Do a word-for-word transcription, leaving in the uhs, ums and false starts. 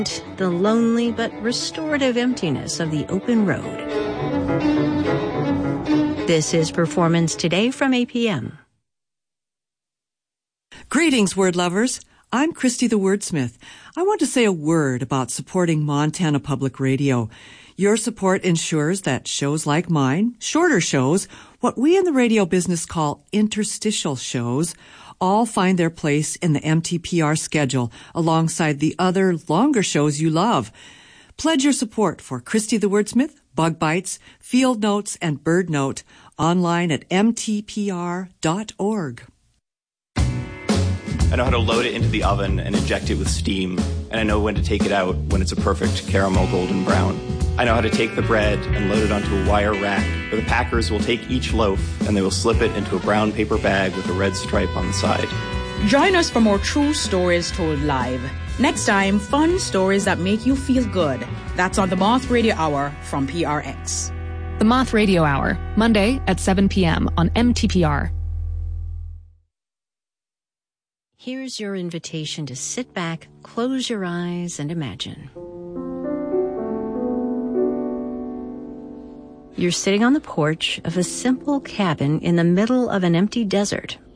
The lonely but restorative emptiness of the open road. This is Performance Today from A P M. Greetings, word lovers. I'm Christy the Wordsmith. I want to say a word about supporting Montana Public Radio. Your support ensures that shows like mine, shorter shows, what we in the radio business call interstitial shows, all find their place in the M T P R schedule alongside the other longer shows you love. Pledge your support for Christy the Wordsmith, Bug Bites, Field Notes, and Bird Note online at m t p r dot org. I know how to load it into the oven and inject it with steam, and I know when to take it out when it's a perfect caramel golden brown. I know how to take the bread and load it onto a wire rack, where the packers will take each loaf and they will slip it into a brown paper bag with a red stripe on the side. Join us for more true stories told live. Next time, fun stories that make you feel good. That's on the Moth Radio Hour from P R X. The Moth Radio Hour, Monday at seven p.m. on M T P R. Here's your invitation to sit back, close your eyes, and imagine. You're sitting on the porch of a simple cabin in the middle of an empty desert